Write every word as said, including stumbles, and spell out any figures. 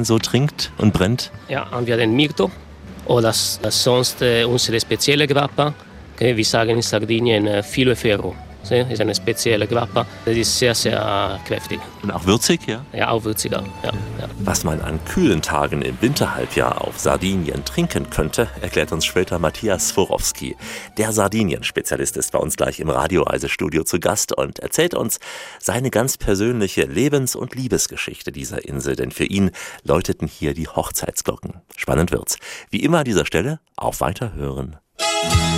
so trinkt und brennt? Ja, haben wir den Mirto oder sonst äh, unsere spezielle Grappa. Okay, wir sagen in Sardinien äh, Filo e Ferro. Das ist eine spezielle Grappa. Das ist sehr, sehr kräftig. Und auch würzig, ja? Ja, auch würziger. Ja, ja. Was man an kühlen Tagen im Winterhalbjahr auf Sardinien trinken könnte, erklärt uns später Matthias Sforowski. Der Sardinien-Spezialist ist bei uns gleich im Radioreisestudio zu Gast und erzählt uns seine ganz persönliche Lebens- und Liebesgeschichte dieser Insel. Denn für ihn läuteten hier die Hochzeitsglocken. Spannend wird's. Wie immer an dieser Stelle, auf Weiterhören.